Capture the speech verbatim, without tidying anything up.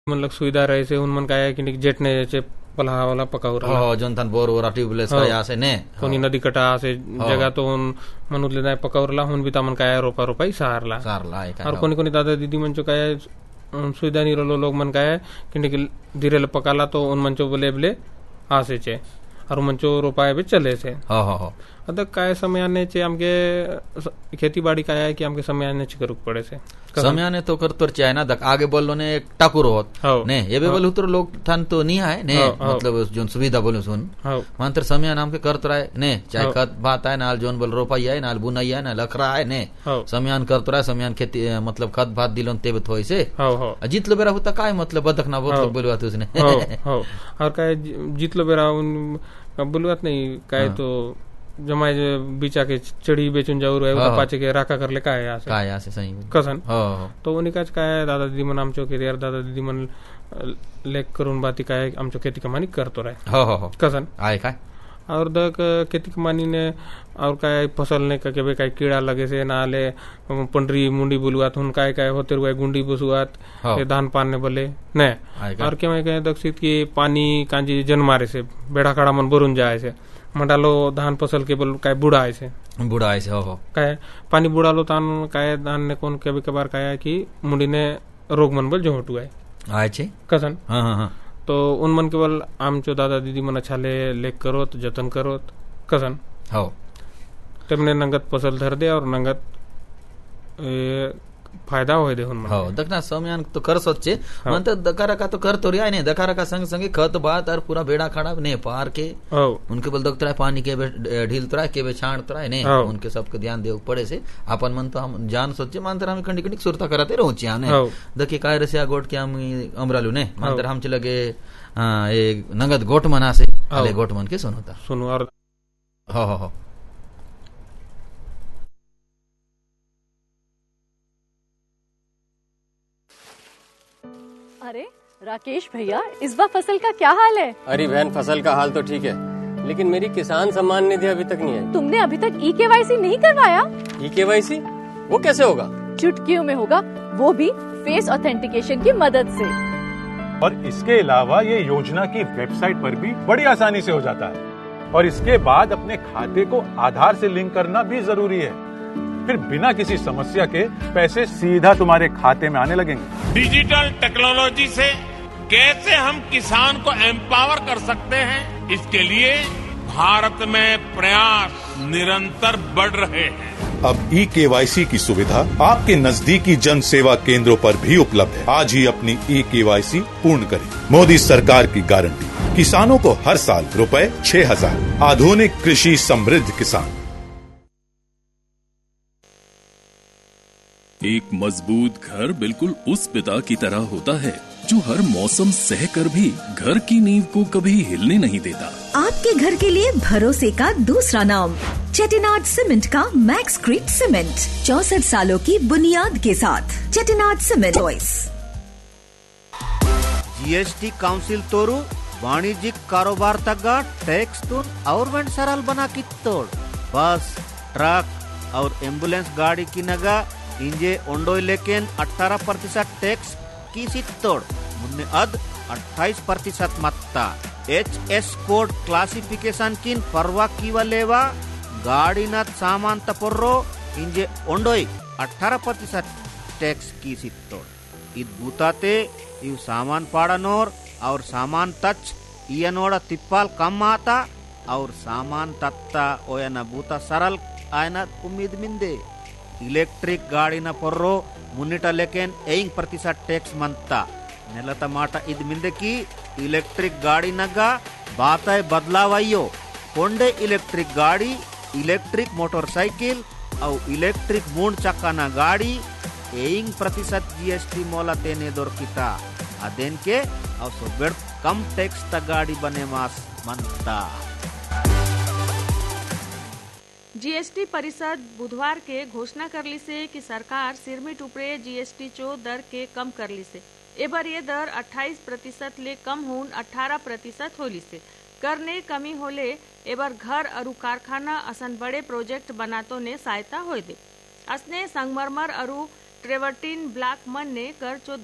मतलब सुविधा रहे से उन मन काय है कि जेट ने चे पलहा वाला पकाऊ रहा हो जोन तन बोर ओरा ट्यूबलेस का यासे ने कोनी नदी कटा से जगह तो उन मनुत ले पकाऊ रहा हुन भी तामन काय रोपा रोपाई सारला सारला और कोनी कोनी दादा दीदी मन चो काय सुविधा नहीं रलो लोग मन काय कि धीरे पकाला तो उन मंचो बोले बोले आसे चे और मंचो रोपाए भी चले से हो हो हो अतः काय समय आने चे हमके खेती बाड़ी काय है कि हमके समय आने चे करुक पड़े से समय आने तो कर तोर चाहे ना दक आगे बोलो ने टाकुर होत ने ये भी बोलो तो लोग थान तो नहीं है ने मतलब जोन सुविधा बोलो सुन मानतर समय नाम के कर तो रहे ने चाहे खत बात है नाल जोन बोल रोपाई है नाल बुनाई है ना लखरा है ने समयान कर तो रहे समयान खेती मतलब खत भात दिलोन तेबत होई से जीत लो बेरा होता काय मतलब बदक ना बोल बोलवात उसने और काय जीत लो बेरा उन बोलवात नहीं काय तो जमाए बीचा के चढ़ी बेचुन जाऊर है पाचे के राका कर ले का है आसे का है आसे सही कसन तो उन्हीं का का है दादा दीदी मन आमचो के यार दादा दीदी मन लेक करून बाती का है आमचो खेती कमानी कर तो रहे हो हो हो कसन आए का और दक खेती कमानी ने और काय फसल ने का के काय कीड़ा लगे से नाले पंडरी मुंडी बुलुआत हुन काय काय होते रुए गुंडी बुसुआत ये धान पान ने बोले ने और के मैं कहे दक्षित की पानी कांजी जन मारे से बेड़ा खड़ा मन बरुन जाए से मंडालो धान फसल के बोल काय बुढ़ा ऐसे बुढ़ा ऐसे हो हो काय पानी बुढ़ा लो तान काय धान ने कौन कभी कबार काय कि मुंडी ने रोग मन बोल जो हटू है आए छे कसन हाँ हाँ हाँ तो उन मन केवल आम चो दादा दीदी मन अच्छा ले लेक करो तो जतन करो कसन हो तेमने नंगत फसल धर दे और नंगत फायदा हो दे उन हो दखना समयान तो कर सोचे मन तो दकारा का तो कर तो रिया नहीं दकारा का संग संगे खत बात और पूरा बेड़ा खड़ा ने पार के उनके बोल दकतरा पानी के ढील तरा के बे छाण तरा ने उनके सबके ध्यान देव पड़े से अपन मन तो हम जान सोचे मानतर हम कंडी कंडी सुरता कराते रहू छिया ने दके काय रसिया गोट के हम अमरालू ने मानतर हम चले गे ए नगद गोट मना से अले गोट मन के सुनोता सुनो और हो हो हो अरे राकेश भैया इस बार फसल का क्या हाल है? अरे बहन फसल का हाल तो ठीक है लेकिन मेरी किसान सम्मान निधि अभी तक नहीं है। तुमने अभी तक ई के वाई सी नहीं करवाया? ई के वाई सी वो कैसे होगा? चुटकियों में होगा, वो भी फेस ऑथेंटिकेशन की मदद से। और इसके अलावा ये योजना की वेबसाइट पर भी बड़ी आसानी से हो जाता है और इसके बाद अपने खाते को आधार से लिंक करना भी जरूरी है। फिर बिना किसी समस्या के पैसे सीधा तुम्हारे खाते में आने लगेंगे। डिजिटल टेक्नोलॉजी से कैसे हम किसान को एम्पावर कर सकते हैं, इसके लिए भारत में प्रयास निरंतर बढ़ रहे हैं। अब ई के वाई सी की सुविधा आपके नजदीकी जन सेवा केंद्रों पर भी उपलब्ध है। आज ही अपनी ई के वाई सी पूर्ण करें। मोदी सरकार की गारंटी, किसानों को हर साल रुपए छह हजार। आधुनिक कृषि समृद्ध किसान। एक मजबूत घर बिल्कुल उस पिता की तरह होता है जो हर मौसम सहकर भी घर की नींव को कभी हिलने नहीं देता। आपके घर के लिए भरोसे का दूसरा नाम चेटिनाड सीमेंट का मैक्स क्रीट सीमेंट, चौसठ सालों की बुनियाद के साथ। Chettinad cement choice. GST council तोरू वाणिज्यिक कारोबार तक टैक्स तो और सरल बना की तोड़ बस ट्रक और एम्बुलेंस गाड़ी की नगा इंजे ओंडोय लेकिन अठारह प्रतिशत टैक्स की सित्तोड़ मुन्ने अद अट्ठाईस प्रतिशत मत्ता एच एस कोड क्लासिफिकेशन किन परवा की वालेवा गाड़ी न सामान तपोर्रो इंजे ओंडोय अठारह प्रतिशत टैक्स की सित्तोड़ इत बूताते यू सामान पाड़नोर और सामान तच इयनोड़ा तिप्पाल कम आता और सामान तत्ता ओयना बूता सरल आयना उम्मीद मिंदे इलेक्ट्रिक गाड़ी न पर्रो मुन्निट लेकिन एंग प्रतिशत टैक्स मंता नेलता माटा इद मिंदे की इलेक्ट्रिक गाड़ी नगा बाताय बदलावाइयो कोंडे इलेक्ट्रिक गाड़ी, इलेक्ट्रिक मोटरसाइकिल और इलेक्ट्रिक मूंड चक्का न गाड़ी एंग प्रतिशत जीएसटी मोला तेने दोरकिता अदेन के और सोबेड़ कम टैक्स ता गाड़ी बने मास मंता। जीएसटी परिषद बुधवार के घोषणा करली से कि सरकार सिरमिट उपरे जीएसटी चो दर के कम करली से एबर ये दर अट्ठाईस प्रतिशत ले कम होन अठारह प्रतिशत होली से करने कमी होले एबर घर और कारखाना असन बड़े प्रोजेक्ट बनातो ने सहायता होय दे। असने संगमरमर और ट्रेवर्टीन ब्लॉक मन ने कर चो